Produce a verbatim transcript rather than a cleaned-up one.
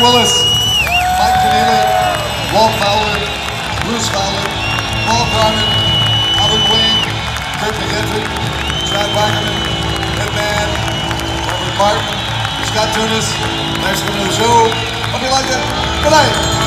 Willis, Mike Keneally, Walt Fowler, Bruce Fowler, Paul Garman, Albert Wayne, Kurt McHenry, Chad Wackerman, Ed Mann, Robert Martin, Scott Tunis. Thanks for coming to the show. Hope you liked it. Good night.